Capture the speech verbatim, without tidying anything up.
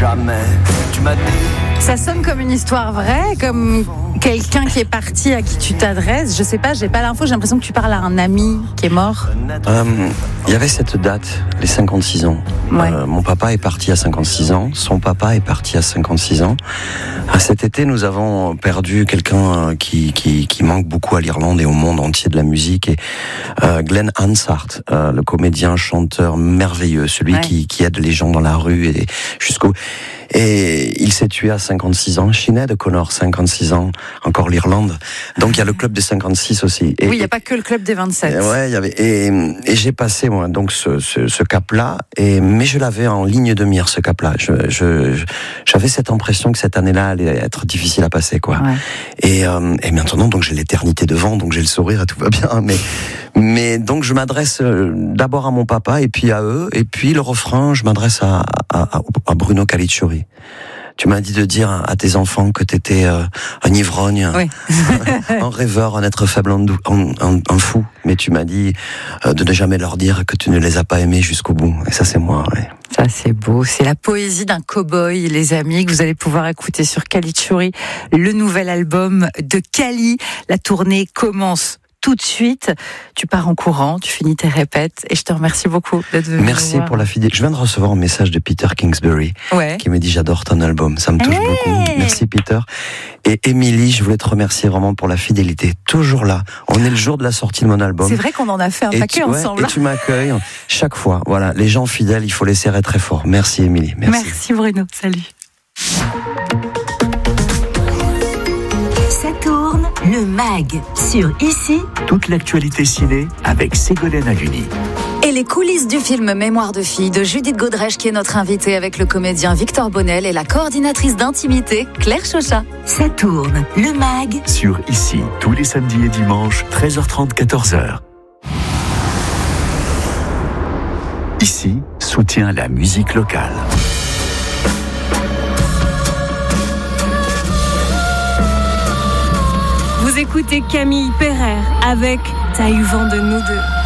jamais. Tu m'as dit. Ça sonne comme une histoire vraie, comme quelqu'un qui est parti à qui tu t'adresses. Je sais pas, j'ai pas l'info, j'ai l'impression que tu parles à un ami qui est mort. Il euh, y avait cette date, les cinquante-six ans. Ouais. Euh, mon papa est parti à cinquante-six ans, son papa est parti à cinquante-six ans. À cet été, nous avons perdu quelqu'un qui, qui, qui manque beaucoup à l'Irlande et au monde entier de la musique. Et, euh, Glenn Hansard, euh, le comédien, chanteur merveilleux, celui ouais. qui, qui aide les gens dans la rue et jusqu'au... Et il s'est tué à cinquante-six ans. Sinéad O'Connor, cinquante-six ans, encore l'Irlande. Donc il y a le club des cinquante-six aussi. Et, oui, il n'y a pas que le club des vingt-sept. Et, ouais, il y avait. Et, et j'ai passé moi donc ce, ce, ce cap-là. Et mais je l'avais en ligne de mire ce cap-là. Je, je, je j'avais cette impression que cette année-là allait être difficile à passer, quoi. Ouais. Et, euh, et maintenant donc j'ai l'éternité devant, donc j'ai le sourire et tout va bien. Mais mais donc je m'adresse d'abord à mon papa et puis à eux. Et puis le refrain, je m'adresse à, à, à Bruno Caligiuri. Tu m'as dit de dire à tes enfants que t'étais euh, un ivrogne, oui. un rêveur, un être faible, un, un, un fou. Mais tu m'as dit euh, de ne jamais leur dire que tu ne les as pas aimés jusqu'au bout. Et ça, c'est moi, ouais. Ça, c'est beau. C'est la poésie d'un cow-boy, les amis, que vous allez pouvoir écouter sur Caligiuri, le nouvel album de Cali. La tournée commence tout de suite. Tu pars en courant, tu finis tes répètes et je te remercie beaucoup d'être venu. Merci pour la fidélité. Je viens de recevoir un message de Peter Kingsbury ouais. qui me dit j'adore ton album, ça me touche hey beaucoup. Merci Peter. Et Émilie, je voulais te remercier vraiment pour la fidélité. Toujours là. On est le jour de la sortie de mon album. C'est vrai qu'on en a fait un et paquet tu, ouais, ensemble. Et tu m'accueilles chaque fois. Voilà, les gens fidèles, il faut les serrer très fort. Merci Émilie. Merci. Merci Bruno. Salut. Ça tourne, le mag sur Ici. Toute l'actualité ciné avec Ségolène Haluni. Et les coulisses du film Mémoire de fille de Judith Godrèche qui est notre invitée avec le comédien Victor Bonnel et la coordinatrice d'intimité Claire Chauchat. Ça tourne, le mag sur Ici, tous les samedis et dimanches, treize heures trente, quatorze heures. Ici, soutient la musique locale. Vous écoutez Camille Pereire avec T'as eu vent de nous deux.